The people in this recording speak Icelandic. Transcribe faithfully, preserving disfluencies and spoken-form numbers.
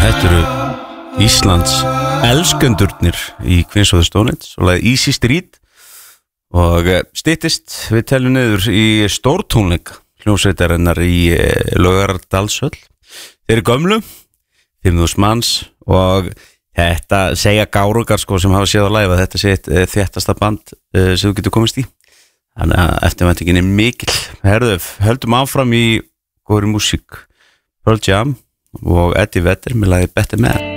Þetta eru Íslands elskendurnir í Queens of the Stone Age og lagði Easy Street og styttist við teljum niður í stórtónleika hljómsveitarinnar í Laugardalshöll. Þeir eru gömlu, fimm þúsund manns og þetta segja gárugar sko sem hafa séð á live að þetta sé eitt þéttasta band uh, sem þú getur komist í. Þannig að eftirvæntingin er mikil. Herðu, höldum áfram í góðri músík. Pearl Jam og Eddie Vedder með lagið Better Man.